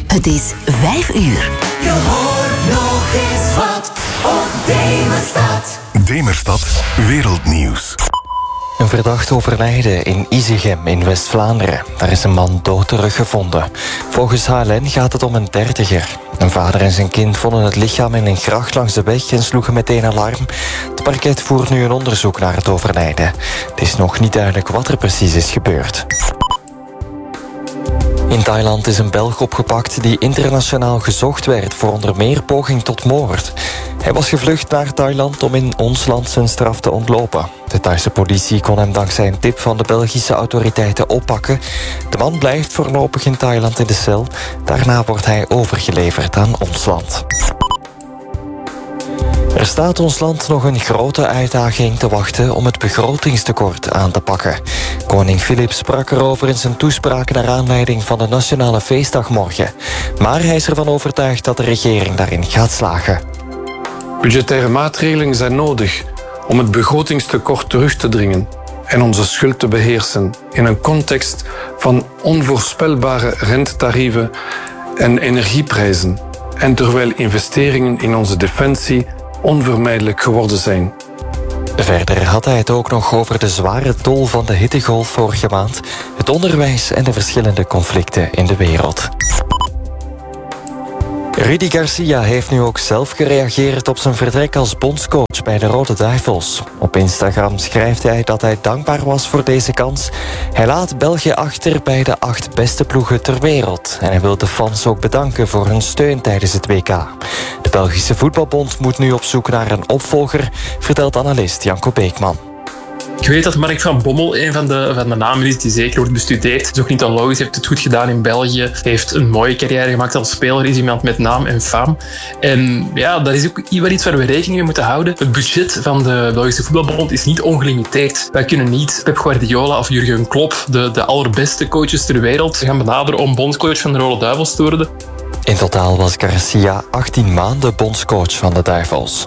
Het is 5 uur. Je hoort nog eens wat op Demerstad. Demerstad Wereldnieuws. Een verdachte overlijden in Izegem in West-Vlaanderen. Daar is een man dood teruggevonden. Volgens HLN gaat het om een 30er. Een vader en zijn kind vonden het lichaam in een gracht langs de weg en sloegen meteen alarm. Het parket voert nu een onderzoek naar het overlijden. Het is nog niet duidelijk wat er precies is gebeurd. In Thailand is een Belg opgepakt die internationaal gezocht werd voor onder meer poging tot moord. Hij was gevlucht naar Thailand om in ons land zijn straf te ontlopen. De Thaise politie kon hem dankzij een tip van de Belgische autoriteiten oppakken. De man blijft voorlopig in Thailand in de cel. Daarna wordt hij overgeleverd aan ons land. Er staat ons land nog een grote uitdaging te wachten om het begrotingstekort aan te pakken. Koning Filip sprak erover in zijn toespraak naar aanleiding van de Nationale Feestdag morgen. Maar hij is ervan overtuigd dat de regering daarin gaat slagen. Budgettaire maatregelen zijn nodig om het begrotingstekort terug te dringen en onze schuld te beheersen in een context van onvoorspelbare rentetarieven en energieprijzen en terwijl investeringen in onze defensie onvermijdelijk geworden zijn. Verder had hij het ook nog over de zware tol van de hittegolf vorige maand, het onderwijs en de verschillende conflicten in de wereld. Rudy Garcia heeft nu ook zelf gereageerd op zijn vertrek als bondscoach bij de Rode Duivels. Op Instagram schrijft hij dat hij dankbaar was voor deze kans. Hij laat België achter bij de 8 beste ploegen ter wereld. En hij wil de fans ook bedanken voor hun steun tijdens het WK. De Belgische Voetbalbond moet nu op zoek naar een opvolger, vertelt analist Janko Beekman. Ik weet dat Mark van Bommel een van de namen is die zeker wordt bestudeerd. Het is ook niet onlogisch, heeft het goed gedaan in België. Heeft een mooie carrière gemaakt als speler, is iemand met naam en faam. En ja, dat is ook wel iets waar we rekening mee moeten houden. Het budget van de Belgische Voetbalbond is niet ongelimiteerd. Wij kunnen niet Pep Guardiola of Jurgen Klopp, de allerbeste coaches ter wereld, gaan benaderen om bondscoach van de Rode Duivels te worden. In totaal was Garcia 18 maanden bondscoach van de Duivels.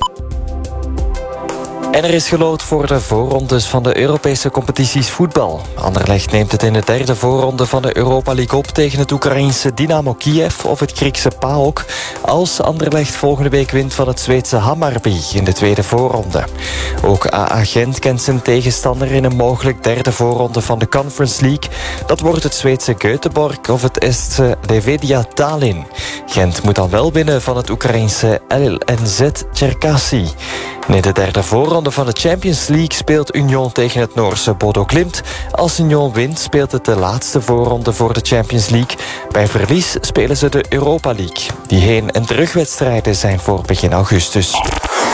En er is geloot voor de voorrondes van de Europese competities voetbal. Anderlecht neemt het in de 3e voorronde van de Europa League op tegen het Oekraïense Dynamo Kiev of het Griekse PAOK. Als Anderlecht volgende week wint van het Zweedse Hammarby in de 2e voorronde. Ook AA Gent kent zijn tegenstander in een mogelijk 3e voorronde van de Conference League. Dat wordt het Zweedse Göteborg of het Estse Levadia Tallinn. Gent moet dan wel winnen van het Oekraïense LNZ Cherkasy. In de 3e voorronde van de Champions League speelt Union tegen het Noorse Bodo Glimt. Als Union wint speelt het de laatste voorronde voor de Champions League. Bij verlies spelen ze de Europa League. Die heen- en terugwedstrijden zijn voor begin augustus.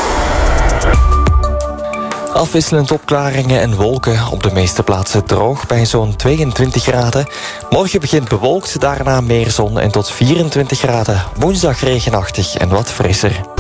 Afwisselend opklaringen en wolken, op de meeste plaatsen droog bij zo'n 22 graden. Morgen begint bewolkt, daarna meer zon en tot 24 graden. Woensdag regenachtig en wat frisser.